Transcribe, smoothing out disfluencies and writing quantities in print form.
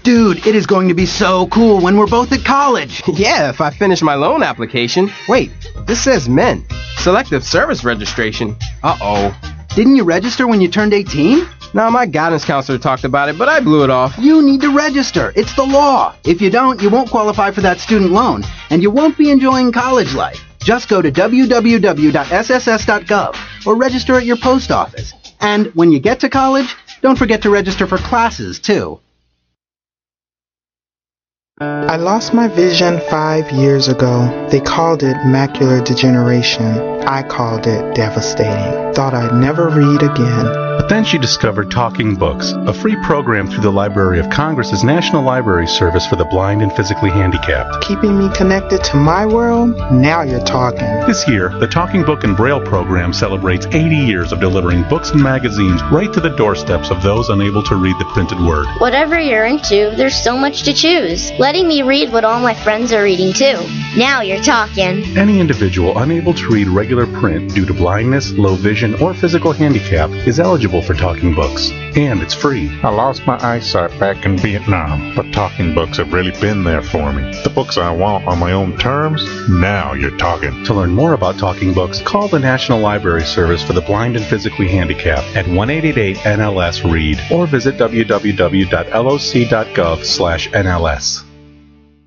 Dude, it is going to be so cool when we're both at college. Yeah, if I finish my loan application. Wait, this says men. Selective service registration. Uh-oh. Didn't you register when you turned 18? Now, my guidance counselor talked about it, but I blew it off. You need to register. It's the law. If you don't, you won't qualify for that student loan, and you won't be enjoying college life. Just go to www.sss.gov or register at your post office. And when you get to college, don't forget to register for classes, too. I lost my vision 5 years ago. They called it macular degeneration. I called it devastating. Thought I'd never read again. But then she discovered Talking Books, a free program through the Library of Congress's National Library Service for the Blind and Physically Handicapped. Keeping me connected to my world? Now you're talking. This year, the Talking Book and Braille program celebrates 80 years of delivering books and magazines right to the doorsteps of those unable to read the printed word. Whatever you're into, there's so much to choose. Letting me read what all my friends are reading too. Now you're talking. Any individual unable to read regular print due to blindness, low vision, or physical handicap is eligible for Talking Books. And it's free. I lost my eyesight back in Vietnam, but Talking Books have really been there for me. The books I want on my own terms? Now you're talking. To learn more about Talking Books, call the National Library Service for the Blind and Physically Handicapped at 1-888-NLS-READ or visit www.loc.gov/NLS.